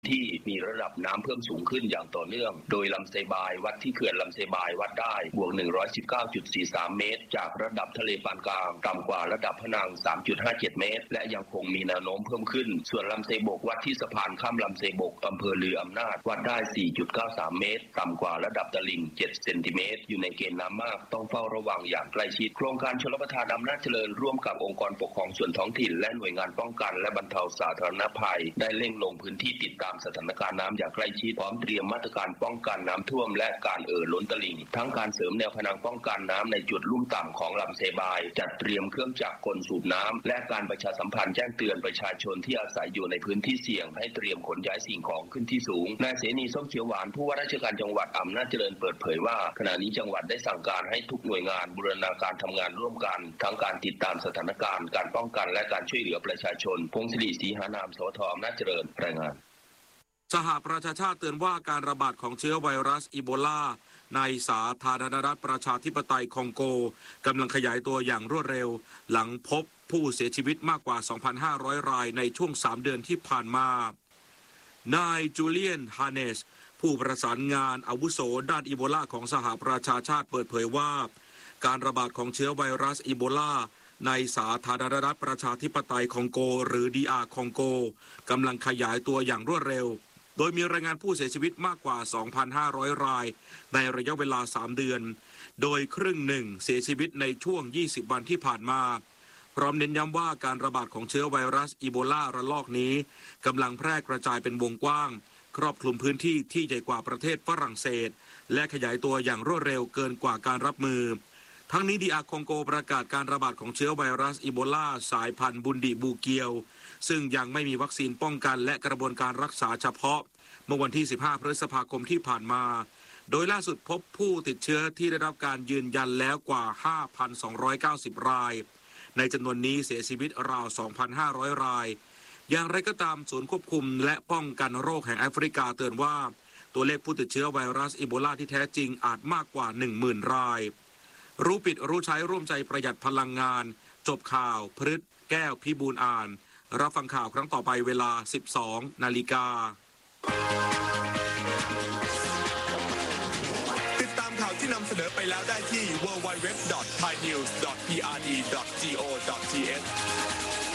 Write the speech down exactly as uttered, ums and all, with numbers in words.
ที่มีระดับน้ำเพิ่มสูงขึ้นอย่างต่อเนื่องโดยลำไซบายวัดที่เขื่อนลำไซบายวัดได้บวก หนึ่งร้อยสิบเก้าจุดสี่สาม เมตรจากระดับทะเลปานกลางต่ำกว่าระดับพะนัง สามจุดห้าเจ็ด เมตรและยังคงมีแนวโน้มเพิ่มขึ้นส่วนลำไซบกวัดที่สะพานข้ามลำไซบกอำเภอลืออำนาจวัดได้ สี่จุดเก้าสาม เมตรต่ำกว่าระดับตลิ่ง เจ็ด เซนติเมตรอยู่ในเกณฑ์น้ำมากต้องเฝ้าระวังอย่างใกล้ชิดโครงการชลประทานอำนาจเจริญร่วมกับองค์กรปกครองส่วนท้องถิ่นและหน่วยงานป้องกันและบรรเทาสาธารณภัยได้เร่งลงพื้นที่ติดตามสถานการณ์น้ำอย่างใกล้ชิดพร้อมเตรียมมาตรการป้องกันน้ำท่วมและการเอ่อล้นตลิ่งทั้งการเสริมแนวพนังป้องกันน้ำในจุดลุ่มต่ำของลำไซบายจัดเตรียมเครื่องจักรกลสูบน้ำและการประชาสัมพันธ์แจ้งเตือนประชาชนที่อาศัยอยู่ในพื้นที่เสี่ยงให้เตรียมขนย้ายสิ่งของขึ้นที่สูงนายเสนีส้มเขียวหวานผู้ว่าราชการจังหวัดอำนาจเจริญเปิดเผยว่าขณะนี้จังหวัดได้สั่งการให้ทุกหน่วยงานบูรณาการทำงานร่วมกันทั้งการติดตามสถานการณ์การป้องกันและการช่วยเหลือประชาชนพงศิริศรีหานามสวทอำนาจเจริญรายงานสหประชาชาติเตือนว่าการระบาดของเชื้อไวรัสอีโบลาในสาธารณรัฐประชาธิปไตยคองโกกำลังขยายตัวอย่างรวดเร็วหลังพบผู้เสียชีวิตมากกว่า สองพันห้าร้อย รายในช่วงสามเดือนที่ผ่านมานายจูเลียนฮาเนสผู้ประสานงานอาวุโสด้านอีโบลาของสหประชาชาติเปิดเผยว่าการระบาดของเชื้อไวรัสอีโบลาในสาธารณรัฐประชาธิปไตยคองโกหรือ ดี อาร์ คองโกกำลังขยายตัวอย่างรวดเร็วโดยมีรายงานผู้เสียชีวิตมากกว่า สองพันห้าร้อย รายในระยะเวลาสามเดือนโดยครึ่งหนึ่งเสียชีวิตในช่วงยี่สิบวันที่ผ่านมาพร้อมเน้นย้ำว่าการระบาดของเชื้อไวรัสอีโบลาระลอกนี้กำลังแพร่กระจายเป็นวงกว้างครอบคลุมพื้นที่ที่ใหญ่กว่าประเทศฝรั่งเศสและขยายตัวอย่างรวดเร็วเกินกว่าการรับมือทั้งนี้ดีอาร์คองโกประกาศการระบาดของเชื้อไวรัสอีโบลาสายพันธุ์บุนดิบูเกียวซึ่งยังไม่มีวัคซีนป้องกันและกระบวนการรักษาเฉพาะเมื่อวันที่สิบห้าพฤษภาคมที่ผ่านมาโดยล่าสุดพบผู้ติดเชื้อที่ได้รับการยืนยันแล้วกว่า ห้าพันสองร้อยเก้าสิบ รายในจำนวนนี้เสียชีวิตราว สองพันห้าร้อย รายอย่างไรก็ตามศูนย์ควบคุมและป้องกันโรคแห่งแอฟริกาเตือนว่าตัวเลขผู้ติดเชื้อไวรัสอีโบลาที่แท้จริงอาจมากกว่า หนึ่งหมื่น รายรู้ปิดรู้ใช้ร่วมใจประหยัดพลังงานจบข่าวพฤษแก้วพิบูลอ่านรับฟังข่าวครั้งต่อไปเวลา สิบสอง นาฬิกาติดตามข่าวที่นำเสนอไปแล้วได้ที่ ดับเบิลยู ดับเบิลยู ดับเบิลยู ดอท ไทยนิวส์ ดอท พี อาร์ ดี ดอท โก ดอท ที เอช